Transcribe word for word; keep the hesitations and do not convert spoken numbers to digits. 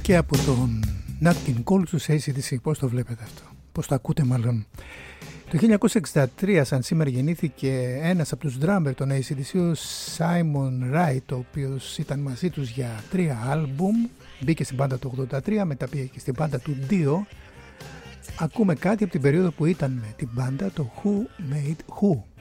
και από τον Nat King Cole στους έι σι ντι σι. Πώς το βλέπετε αυτό, πώς το ακούτε μάλλον? Το χίλια εννιακόσια εξήντα τρία σαν σήμερα γεννήθηκε ένας από τους drummer των έι σι ντι σι, ο Simon Wright, ο οποίος ήταν μαζί τους για τρία άλμπουμ. Μπήκε στην μπάντα του ογδόντα τρία, μετά πήγε και στην μπάντα του Dio. Ακούμε κάτι από την περίοδο που ήταν με την μπάντα, το Who Made Who.